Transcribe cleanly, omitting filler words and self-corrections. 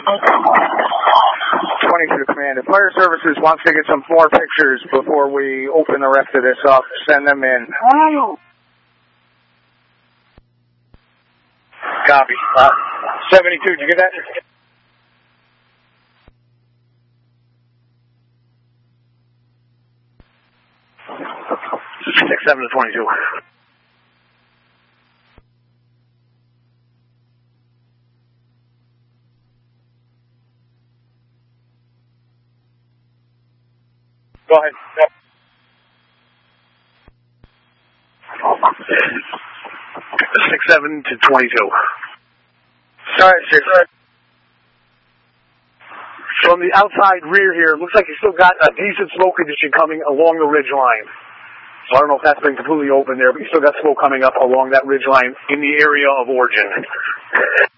22 Command. If Fire Services wants to get some more pictures before we open the rest of this up, send them in. Copy. 72, did you get that? 6-7 to 22. Go ahead. 6-7 to 22. Sorry, sir. From the outside rear here, looks like you still got a decent smoke condition coming along the ridge line. So I don't know if that's been completely open there, but you still got smoke coming up along that ridge line in the area of origin.